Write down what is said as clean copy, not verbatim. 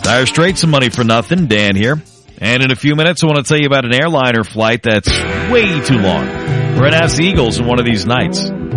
Dire Straits, Some Money for Nothing. Dan here. And in a few minutes, I want to tell you about an airliner flight that's way too long. We're going to ask the Eagles on one of these nights.